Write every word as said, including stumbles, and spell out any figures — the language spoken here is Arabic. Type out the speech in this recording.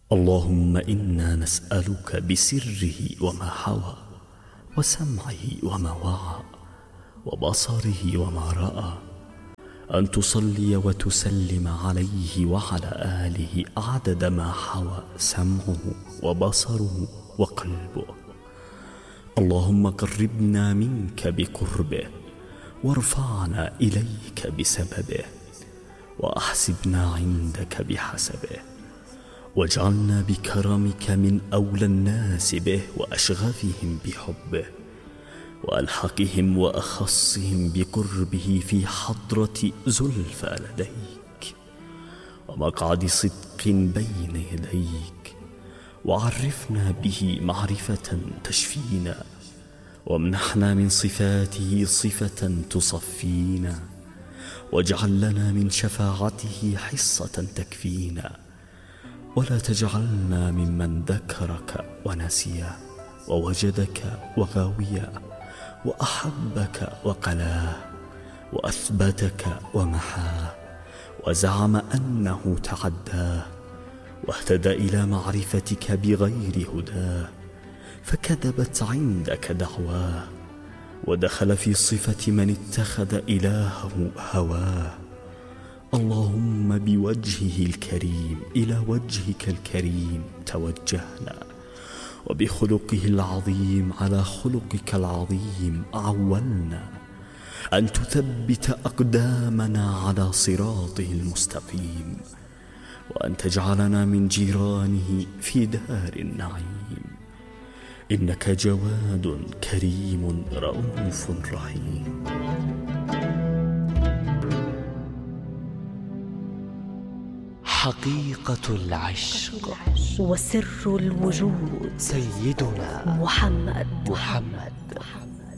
اللهم إنا نسألك بسره وما حوى، وسمعه وما وعى، وبصره وما رأى، أن تصلي وتسلم عليه وعلى آله عدد ما حوى سمعه وبصره وقلبه. اللهم قربنا منك بقربه، وارفعنا إليك بسببه، وأحسبنا عندك بحسبه، واجعلنا بكرمك من أولى الناس به وأشغفهم بحبه، وألحقهم وأخصهم بقربه في حضرة زلفى لديك، ومقعد صدق بين يديك. وعرفنا به معرفة تشفينا، وامنحنا من صفاته صفة تصفينا، واجعل لنا من شفاعته حصة تكفينا، ولا تجعلنا ممن ذكرك ونسيا، ووجدك وغاويا، وأحبك وقلاه، وأثبتك ومحاه، وزعم أنه تعداه، واهتدى إلى معرفتك بغير هداه، فكذبت عندك دعواه، ودخل في صفة من اتخذ إلهه هواه. اللهم بوجهه الكريم إلى وجهك الكريم توجهنا، وبخلقه العظيم على خلقك العظيم عولنا، أن تثبت أقدامنا على صراطه المستقيم، وأن تجعلنا من جيرانه في دار النعيم. إنك جواد كريم رؤوف رحيم. حقيقة العشق وسر الوجود سيدنا محمد محمد